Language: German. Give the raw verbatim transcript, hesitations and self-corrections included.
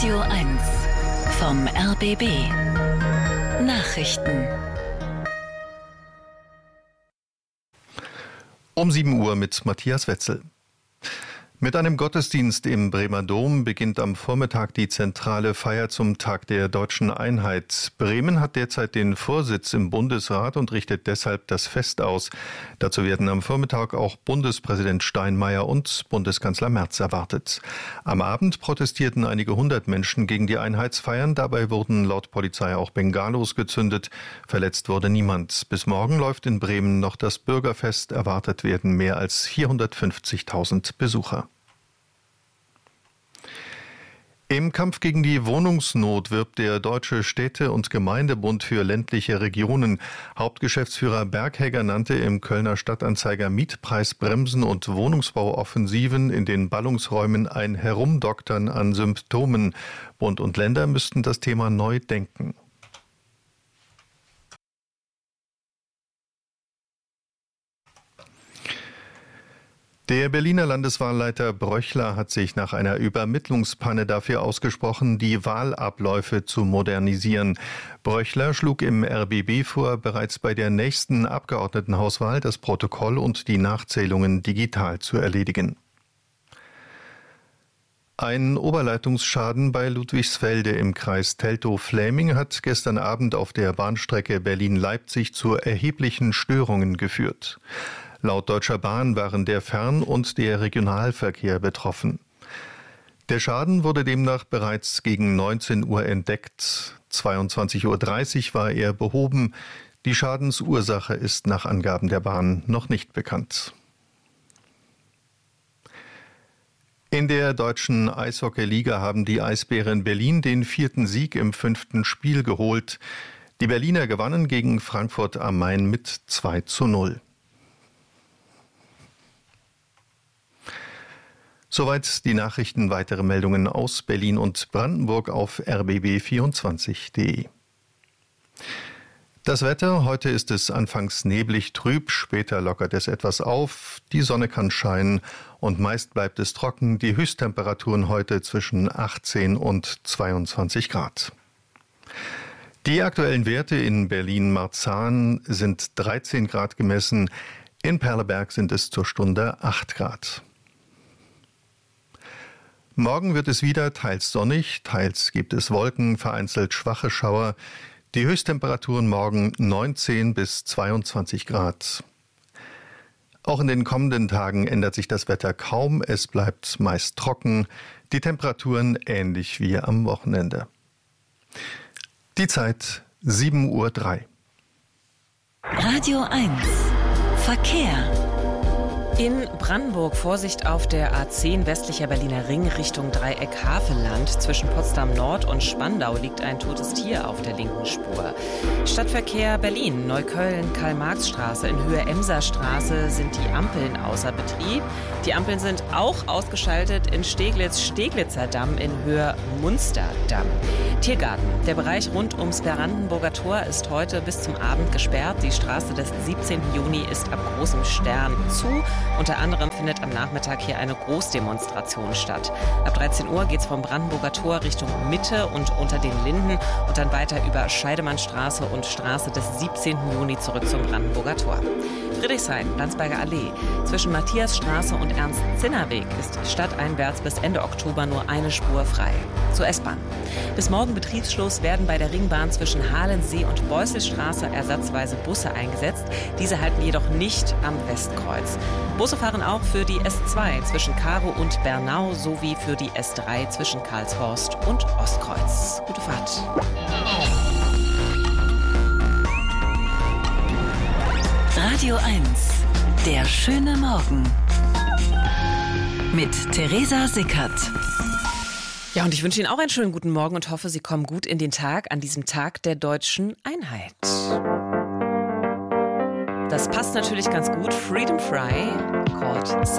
Radio eins vom R B B. Nachrichten. Um sieben Uhr mit Matthias Wetzel. Mit einem Gottesdienst im Bremer Dom beginnt am Vormittag die zentrale Feier zum Tag der Deutschen Einheit. Bremen hat derzeit den Vorsitz im Bundesrat und richtet deshalb das Fest aus. Dazu werden am Vormittag auch Bundespräsident Steinmeier und Bundeskanzler Merz erwartet. Am Abend protestierten einige hundert Menschen gegen die Einheitsfeiern. Dabei wurden laut Polizei auch Bengalos gezündet. Verletzt wurde niemand. Bis morgen läuft in Bremen noch das Bürgerfest. Erwartet werden mehr als vierhundertfünfzigtausend Besucher. Im Kampf gegen die Wohnungsnot wirbt der Deutsche Städte- und Gemeindebund für ländliche Regionen. Hauptgeschäftsführer Berghegger nannte im Kölner Stadtanzeiger Mietpreisbremsen und Wohnungsbauoffensiven in den Ballungsräumen ein Herumdoktern an Symptomen. Bund und Länder müssten das Thema neu denken. Der Berliner Landeswahlleiter Bröchler hat sich nach einer Übermittlungspanne dafür ausgesprochen, die Wahlabläufe zu modernisieren. Bröchler schlug im R B B vor, bereits bei der nächsten Abgeordnetenhauswahl das Protokoll und die Nachzählungen digital zu erledigen. Ein Oberleitungsschaden bei Ludwigsfelde im Kreis Teltow-Fläming hat gestern Abend auf der Bahnstrecke Berlin-Leipzig zu erheblichen Störungen geführt. Laut Deutscher Bahn waren der Fern- und der Regionalverkehr betroffen. Der Schaden wurde demnach bereits gegen neunzehn Uhr entdeckt. zweiundzwanzig Uhr dreißig war er behoben. Die Schadensursache ist nach Angaben der Bahn noch nicht bekannt. In der deutschen Eishockey-Liga haben die Eisbären Berlin den vierten Sieg im fünften Spiel geholt. Die Berliner gewannen gegen Frankfurt am Main mit zwei zu null. Soweit die Nachrichten. Weitere Meldungen aus Berlin und Brandenburg auf r b b vierundzwanzig punkt de. Das Wetter: Heute ist es anfangs neblig trüb, später lockert es etwas auf, die Sonne kann scheinen und meist bleibt es trocken. Die Höchsttemperaturen heute zwischen achtzehn und zweiundzwanzig Grad. Die aktuellen Werte in Berlin-Marzahn sind dreizehn Grad gemessen, in Perleberg sind es zur Stunde acht Grad. Morgen wird es wieder teils sonnig, teils gibt es Wolken, vereinzelt schwache Schauer. Die Höchsttemperaturen morgen neunzehn bis zweiundzwanzig Grad. Auch in den kommenden Tagen ändert sich das Wetter kaum. Es bleibt meist trocken. Die Temperaturen ähnlich wie am Wochenende. Die Zeit sieben Uhr drei. Radio eins Verkehr. In Brandenburg Vorsicht auf der A zehn westlicher Berliner Ring Richtung Dreieck Havelland. Zwischen Potsdam Nord und Spandau liegt ein totes Tier auf der linken Spur. Stadtverkehr Berlin, Neukölln, Karl-Marx-Straße in Höhe Emser-Straße sind die Ampeln außer Betrieb. Die Ampeln sind auch ausgeschaltet in Steglitz, Steglitzer Damm in Höhe Munsterdamm. Tiergarten. Der Bereich rund ums Brandenburger Tor ist heute bis zum Abend gesperrt. Die Straße des siebzehnten Juni ist ab Großem Stern zu. Unter anderem findet am Nachmittag hier eine Großdemonstration statt. Ab dreizehn Uhr geht es vom Brandenburger Tor Richtung Mitte und unter den Linden und dann weiter über Scheidemannstraße und Straße des siebzehnten Juni zurück zum Brandenburger Tor. Friedrichshain, Landsberger Allee. Zwischen Matthiasstraße und Ernst-Zinner-Weg ist stadteinwärts bis Ende Oktober nur eine Spur frei. Zur S-Bahn. Bis morgen Betriebsschluss werden bei der Ringbahn zwischen Halensee und Beusselstraße ersatzweise Busse eingesetzt. Diese halten jedoch nicht am Westkreuz. Busse fahren auch für die S zwei zwischen Karow und Bernau sowie für die S drei zwischen Karlshorst und Ostkreuz. Gute Fahrt. Radio eins Der schöne Morgen. Mit Theresa Sickert. Ja, und ich wünsche Ihnen auch einen schönen guten Morgen und hoffe, Sie kommen gut in den Tag an diesem Tag der Deutschen Einheit. Das passt natürlich ganz gut. Freedom Fry, Caught